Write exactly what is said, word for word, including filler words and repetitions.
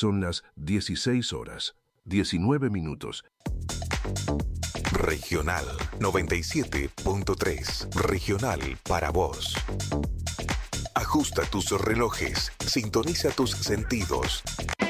Son las dieciséis horas, diecinueve minutos. Regional noventa y siete punto tres. Regional para vos. Ajusta tus relojes, sintoniza tus sentidos.